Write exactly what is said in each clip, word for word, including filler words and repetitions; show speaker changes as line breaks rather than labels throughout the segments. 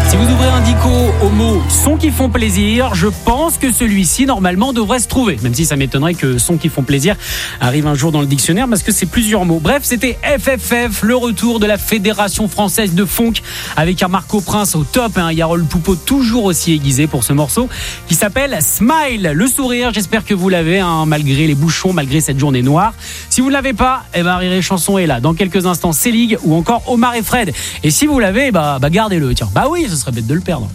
Si vous ouvrez un dico au mot sons qui font plaisir, je pense que celui-ci, normalement, devrait se trouver. Même si ça m'étonnerait que sons qui font plaisir arrive un jour dans le dictionnaire, parce que c'est plusieurs mots. Bref, c'était F F F, le retour de la Fédération Française de Funk, avec un Marco Prince au top, hein, Yarol Poupeau toujours aussi aiguisé pour ce morceau, qui s'appelle Smile, le sourire. J'espère que vous l'avez, hein, malgré les bouchons, malgré cette journée noire. Si vous ne l'avez pas, eh ben, Rire et Chanson est là. Dans quelques instants, C-League ou encore Omar et Fred. Et si vous l'avez, bah, bah gardez-le. Tiens, bah oui, ce serait bête de le perdre.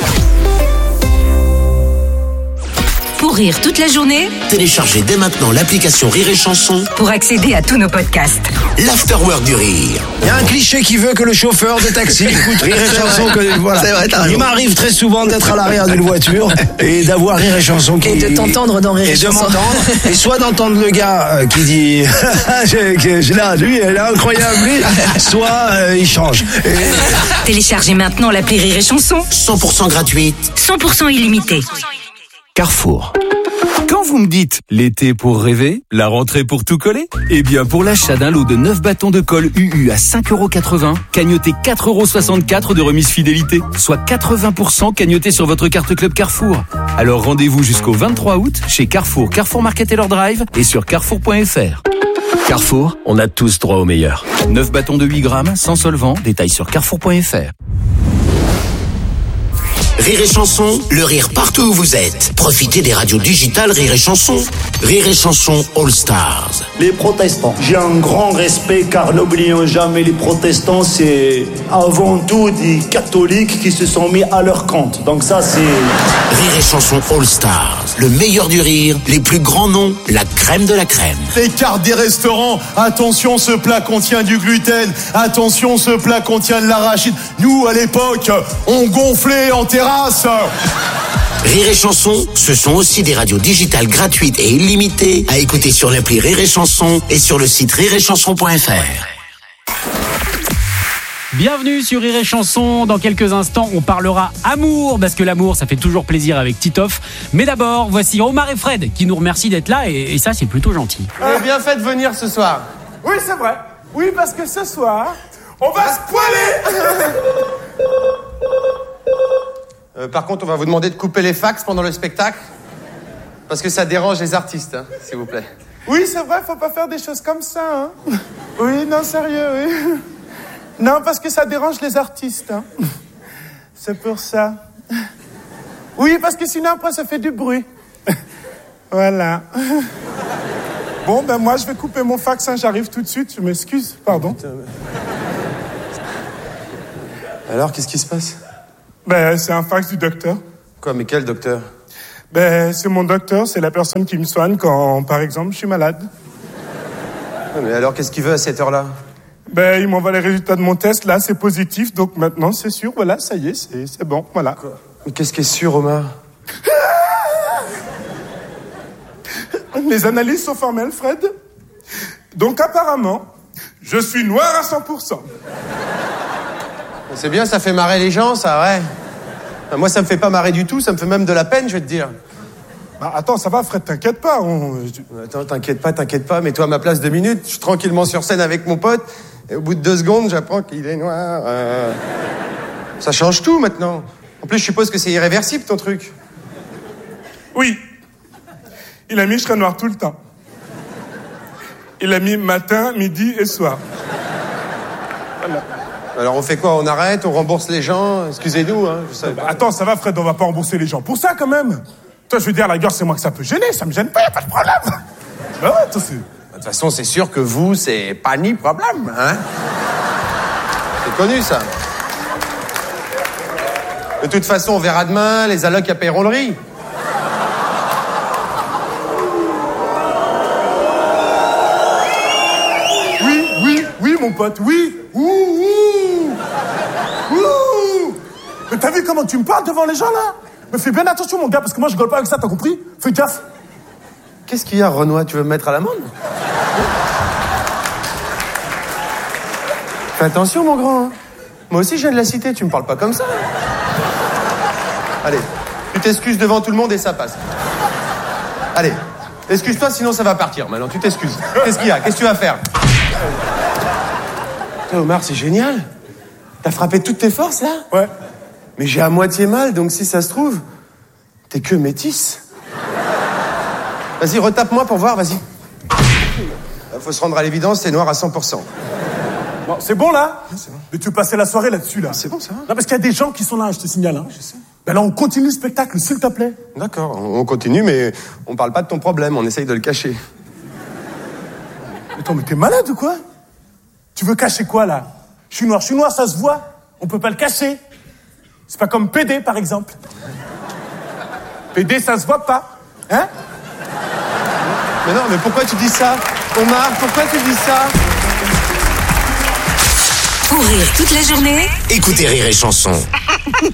Pour rire toute la journée,
téléchargez dès maintenant l'application Rire et Chanson
pour accéder à tous nos podcasts.
L'Afterwork du rire.
Il y a un cliché qui veut que le chauffeur de taxi écoute Rire et Chanson. Que, voilà.
C'est vrai, t'as raison.
Il m'arrive très souvent d'être à l'arrière d'une voiture et d'avoir Rire et Chanson qui...
Et de t'entendre dans Rire et,
et
Chanson.
de m'entendre. Et soit d'entendre le gars euh, qui dit j'ai, j'ai, là, lui, elle est incroyable, lui. Soit euh, il change. Et...
Téléchargez maintenant l'appli Rire et Chanson.
cent pour cent gratuite.
cent pour cent illimité.
Carrefour. Quand vous me dites l'été pour rêver, la rentrée pour tout coller, eh bien pour l'achat d'un lot de neuf bâtons de colle U U à cinq euros quatre-vingts, cagnotez quatre euros soixante-quatre de remise fidélité, soit quatre-vingts pour cent cagnoté sur votre carte Club Carrefour. Alors rendez-vous jusqu'au vingt-trois août chez Carrefour, Carrefour Market et leur drive et sur carrefour point f r. Carrefour, on a tous droit au meilleur. neuf bâtons de huit grammes, sans solvant, détail sur carrefour point f r.
Rire et Chanson, le rire partout où vous êtes. Profitez des radios digitales Rire et Chanson. Rire et Chanson All Stars.
Les protestants. J'ai un grand respect car n'oublions jamais les protestants, c'est avant tout des catholiques qui se sont mis à leur compte. Donc ça c'est...
Rire et Chanson All Stars. Le meilleur du rire, les plus grands noms, la crème de la crème.
Les cartes des restaurants. Attention, ce plat contient du gluten. Attention, ce plat contient de l'arachide. Nous, à l'époque, on gonflait en terrasse.
Rire et Chanson, ce sont aussi des radios digitales gratuites et illimitées à écouter sur l'appli Rire et Chanson et sur le site rire et chanson point f r.
Bienvenue sur Rire et Chanson. Dans quelques instants, on parlera amour, parce que l'amour, ça fait toujours plaisir avec Titoff. Mais d'abord, voici Omar et Fred qui nous remercient d'être là, et, et ça, c'est plutôt gentil.
Vous avez bien fait de venir ce soir.
Oui, c'est vrai. Oui, parce que ce soir, on va se poiler.
Euh, par contre, on va vous demander de couper les fax pendant le spectacle, parce que ça dérange les artistes, hein, s'il vous plaît.
Oui, c'est vrai, faut pas faire des choses comme ça. Hein. Oui, non, sérieux, oui. Non, parce que ça dérange les artistes. Hein. C'est pour ça. Oui, parce que sinon, après, ça fait du bruit. Voilà. Bon, ben moi, je vais couper mon fax, hein, j'arrive tout de suite, je m'excuse, pardon.
Putain, mais... Alors, qu'est-ce qui se passe ?
Ben, c'est un fax du docteur.
Quoi, mais quel docteur ?
Ben, c'est mon docteur, c'est la personne qui me soigne quand, par exemple, je suis malade.
Mais alors, qu'est-ce qu'il veut à cette heure-là ?
Ben, il m'envoie les résultats de mon test, là, c'est positif, donc maintenant, c'est sûr, voilà, ça y est, c'est, c'est bon, voilà.
Quoi ? Mais qu'est-ce qui est sûr, Omar ?
Les analyses sont formelles, Fred. Donc, apparemment, je suis noir à cent pour cent.
C'est bien, ça fait marrer les gens, ça, ouais. Enfin, moi, ça me fait pas marrer du tout, ça me fait même de la peine, je vais te dire.
Bah, attends, ça va, Fred, t'inquiète pas. On...
Attends, t'inquiète pas, t'inquiète pas, mets-toi à ma place deux minutes. Je suis tranquillement sur scène avec mon pote, et au bout de deux secondes, j'apprends qu'il est noir. Euh... Ça change tout, maintenant. En plus, je suppose que c'est irréversible, ton truc.
Oui. Il a mis je serai noir tout le temps. Il a mis matin, midi et soir. Voilà.
Alors on fait quoi ? On arrête ? On rembourse les gens ? Excusez-nous, hein. Je savais
Bah,
pas.
attends, ça va, Fred, on va pas rembourser les gens. Pour ça, quand même. Toi, je veux dire, la gueule, c'est moi que ça peut gêner. Ça me gêne pas, y a pas de problème. Bah ouais, toi, c'est...
De toute façon, c'est sûr que vous, c'est pas ni problème, hein ? C'est connu, ça. De toute façon, on verra demain, les allocs à paieront le riz.
Oui, oui, oui, mon pote, oui. Ouh, ouh. Ouh. Mais t'as vu comment tu me parles devant les gens, là ? Mais fais bien attention, mon gars, parce que moi, je rigole pas avec ça, t'as compris ? Fais gaffe.
Qu'est-ce qu'il y a, Renoir ? Tu veux me mettre à l'amende ? Fais attention, mon grand. Hein. Moi aussi, je viens de la cité, tu me parles pas comme ça. Allez, tu t'excuses devant tout le monde et ça passe. Allez, excuse-toi, sinon ça va partir. Maintenant, tu t'excuses. Qu'est-ce qu'il y a ? Qu'est-ce que tu vas faire ? Putain, Omar, c'est génial. T'as frappé toutes tes forces, là ?
Ouais.
Mais j'ai à moitié mal, donc si ça se trouve, t'es que métisse. Vas-y, retape-moi pour voir, vas-y. Faut se rendre à l'évidence, c'est noir à cent pour cent.
Bon, c'est bon là
C'est bon.
Mais tu veux passer la soirée là-dessus là.
C'est bon, ça va.
Non, parce qu'il y a des gens qui sont là, je te signale. Hein.
Je sais.
Ben là, on continue le spectacle, s'il te plaît.
D'accord, on continue, mais on parle pas de ton problème, on essaye de le cacher.
Attends, mais t'es malade ou quoi? Tu veux cacher quoi là? Je suis noir, je suis noir, ça se voit. On peut pas le cacher. C'est pas comme P D par exemple. P D, ça se voit pas. Hein?
Mais non, mais pourquoi tu dis ça? Omar, pourquoi tu dis ça?
Pour rire toute la journée,
Écoutez Rire et Chanson.